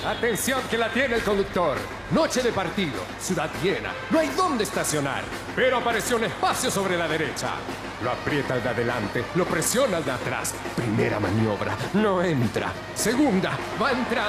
Atención que la tiene el conductor. Noche de partido, ciudad llena, no hay dónde estacionar. Pero apareció un espacio sobre la derecha. Lo aprieta el de adelante, lo presiona el de atrás. Primera maniobra, no entra. Segunda, va a entrar.